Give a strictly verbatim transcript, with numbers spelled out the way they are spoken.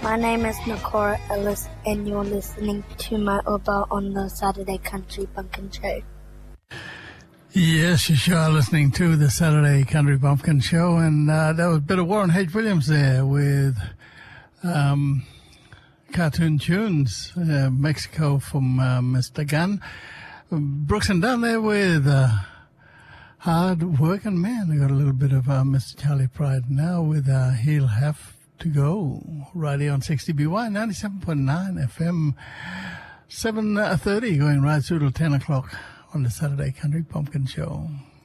My name is Nakora Ellis, and you're listening to my Oba on the Saturday Country Bumpkin Show. Yes, you sure are listening to the Saturday Country Bumpkin Show, and uh, that was a bit of Warren H. Williams there with um, Cartoon Tunes, uh, Mexico from uh, Mister Gunn. Brooks and Dunn there with uh, Hard Working Man. We got a little bit of uh, Mister Charlie Pride now with uh, He'll Have to Go, right here on sixty B Y, ninety-seven point nine F M, seven thirty, going right through till ten o'clock on the Saturday Country Pumpkin Show.